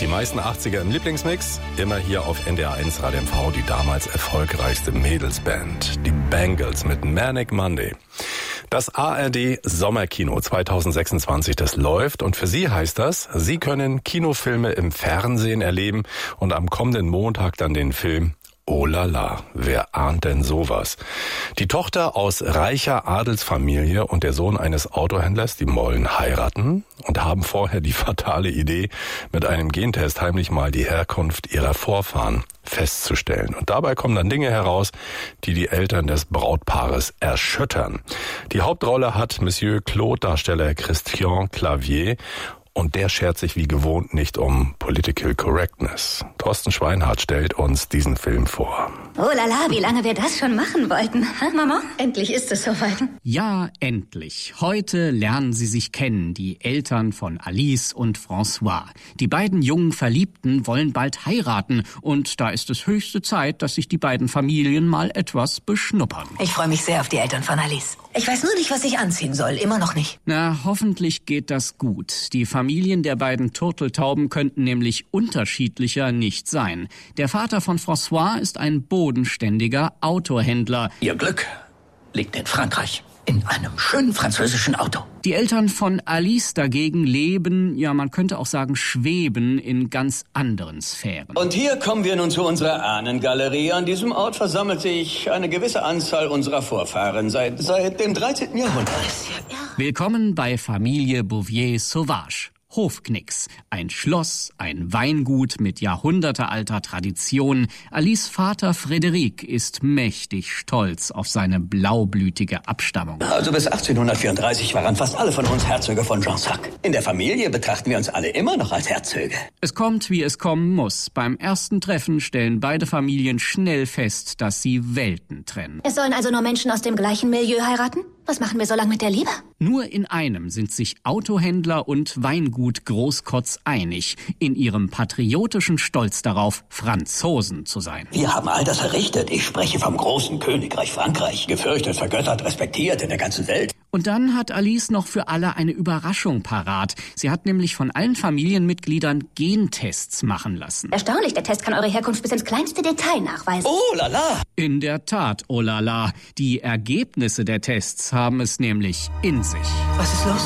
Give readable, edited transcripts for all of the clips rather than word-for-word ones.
Die meisten 80er im Lieblingsmix, immer hier auf NDR 1 Radio MV, die damals erfolgreichste Mädelsband, die Bangles mit Manic Monday. Das ARD Sommerkino 2026, das läuft und für Sie heißt das, Sie können Kinofilme im Fernsehen erleben und am kommenden Montag dann den Film Oh la la, wer ahnt denn sowas? Die Tochter aus reicher Adelsfamilie und der Sohn eines Autohändlers, die wollen heiraten und haben vorher die fatale Idee, mit einem Gentest heimlich mal die Herkunft ihrer Vorfahren festzustellen. Und dabei kommen dann Dinge heraus, die die Eltern des Brautpaares erschüttern. Die Hauptrolle hat Monsieur Claude-Darsteller Christian Clavier. Und der schert sich wie gewohnt nicht um Political Correctness. Thorsten Schweinhardt stellt uns diesen Film vor. Oh la la, wie lange wir das schon machen wollten. Ha, Mama? Endlich ist es soweit. Ja, endlich. Heute lernen sie sich kennen, die Eltern von Alice und François. Die beiden jungen Verliebten wollen bald heiraten und da ist es höchste Zeit, dass sich die beiden Familien mal etwas beschnuppern. Ich freue mich sehr auf die Eltern von Alice. Ich weiß nur nicht, was ich anziehen soll. Immer noch nicht. Na, hoffentlich geht das gut. Die Familien der beiden Turteltauben könnten nämlich unterschiedlicher nicht sein. Der Vater von François ist ein bodenständiger Autohändler. Ihr Glück liegt in Frankreich, in einem schönen französischen Auto. Die Eltern von Alice dagegen leben, ja man könnte auch sagen schweben, in ganz anderen Sphären. Und hier kommen wir nun zu unserer Ahnengalerie. An diesem Ort versammelt sich eine gewisse Anzahl unserer Vorfahren seit dem 13. Jahrhundert. Willkommen bei Familie Bouvier-Sauvage. Hofknicks, ein Schloss, ein Weingut mit jahrhundertealter Tradition. Alice Vater Frédéric ist mächtig stolz auf seine blaublütige Abstammung. Also bis 1834 waren fast alle von uns Herzöge von Jansac. In der Familie betrachten wir uns alle immer noch als Herzöge. Es kommt, wie es kommen muss. Beim ersten Treffen stellen beide Familien schnell fest, dass sie Welten trennen. Es sollen also nur Menschen aus dem gleichen Milieu heiraten? Was machen wir so lange mit der Liebe? Nur in einem sind sich Autohändler und Weingut Großkotz einig, in ihrem patriotischen Stolz darauf, Franzosen zu sein. Wir haben all das errichtet. Ich spreche vom großen Königreich Frankreich. Gefürchtet, vergöttert, respektiert in der ganzen Welt. Und dann hat Alice noch für alle eine Überraschung parat. Sie hat nämlich von allen Familienmitgliedern Gentests machen lassen. Erstaunlich, der Test kann eure Herkunft bis ins kleinste Detail nachweisen. Oh la la! In der Tat, oh la la. Die Ergebnisse der Tests haben es nämlich in sich. Was ist los?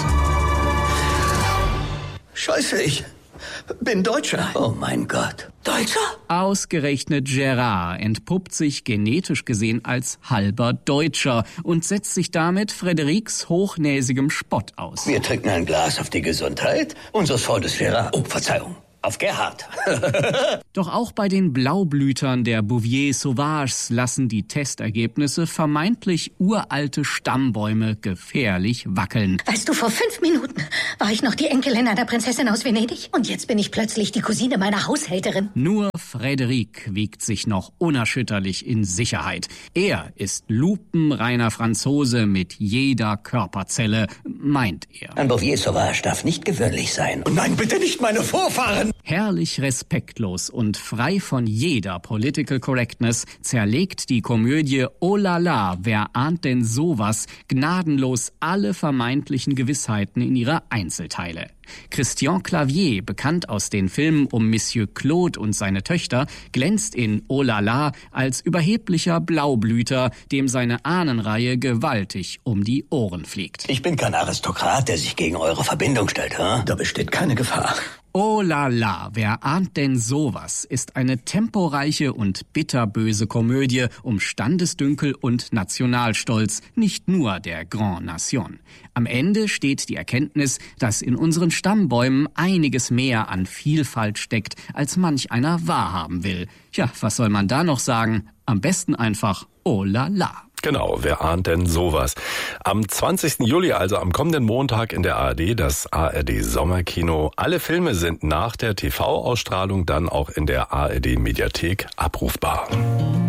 Scheiße, ich bin Deutscher. Oh mein Gott. Deutscher? Ausgerechnet Gerard entpuppt sich genetisch gesehen als halber Deutscher und setzt sich damit Frédérics hochnäsigem Spott aus. Wir trinken ein Glas auf die Gesundheit unseres Freundes Gerard. Oh, Verzeihung. Auf Gerhard. Doch auch bei den Blaublütern der Bouvier-Sauvages lassen die Testergebnisse vermeintlich uralte Stammbäume gefährlich wackeln. Weißt du, vor 5 Minuten war ich noch die Enkelin einer Prinzessin aus Venedig und jetzt bin ich plötzlich die Cousine meiner Haushälterin. Nur Frédéric wiegt sich noch unerschütterlich in Sicherheit. Er ist lupenreiner Franzose mit jeder Körperzelle, meint er. Ein Bouvier-Sauvage darf nicht gewöhnlich sein. Und nein, bitte nicht meine Vorfahren! Herrlich respektlos und frei von jeder Political Correctness zerlegt die Komödie Oh la la, wer ahnt denn sowas, gnadenlos alle vermeintlichen Gewissheiten in ihre Einzelteile. Christian Clavier, bekannt aus den Filmen um Monsieur Claude und seine Töchter, glänzt in Oh la la als überheblicher Blaublüter, dem seine Ahnenreihe gewaltig um die Ohren fliegt. Ich bin kein Aristokrat, der sich gegen eure Verbindung stellt, hm? Da besteht keine Gefahr. Oh la la, wer ahnt denn sowas, ist eine temporeiche und bitterböse Komödie um Standesdünkel und Nationalstolz, nicht nur der Grand Nation. Am Ende steht die Erkenntnis, dass in unseren Stammbäumen einiges mehr an Vielfalt steckt, als manch einer wahrhaben will. Tja, was soll man da noch sagen? Am besten einfach oh la la. Genau, wer ahnt denn sowas? Am 20. Juli, also am kommenden Montag in der ARD, das ARD Sommerkino. Alle Filme sind nach der TV-Ausstrahlung dann auch in der ARD Mediathek abrufbar.